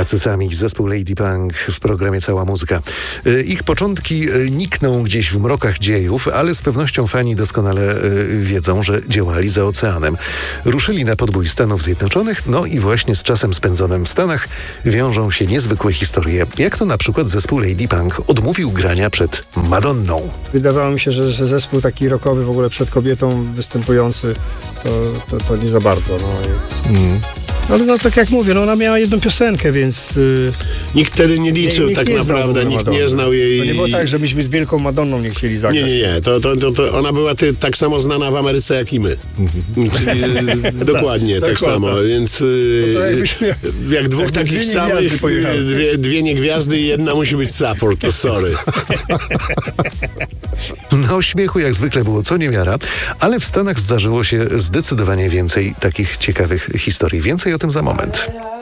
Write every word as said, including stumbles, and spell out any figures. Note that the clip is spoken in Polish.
Tacy sami, zespół Lady Punk w programie Cała Muzyka. Ich początki nikną gdzieś w mrokach dziejów, ale z pewnością fani doskonale wiedzą, że działali za oceanem. Ruszyli na podbój Stanów Zjednoczonych, no i właśnie z czasem spędzonym w Stanach wiążą się niezwykłe historie. Jak to na przykład zespół Lady Punk odmówił grania przed Madonną. Wydawało mi się, że, że zespół taki rockowy w ogóle przed kobietą występujący, to, to, to nie za bardzo. No. Mm. Ale no tak jak mówię, no ona miała jedną piosenkę, więc... Yy, nikt wtedy nie liczył, nikt tak nie naprawdę, nikt nie znał jej... To nie było tak, że myśmy z Wielką Madonną nie chcieli zagrać. Nie, nie, nie, to, to, to, to ona była ty, tak samo znana w Ameryce jak i my. Czyli, dokładnie, tak, tak samo, więc yy, jak dwóch takich samych, dwie, dwie niegwiazdy i jedna musi być support, to sorry. No śmiechu jak zwykle było co niemiara, ale w Stanach zdarzyło się zdecydowanie więcej takich ciekawych historii. Więcej o tym za moment.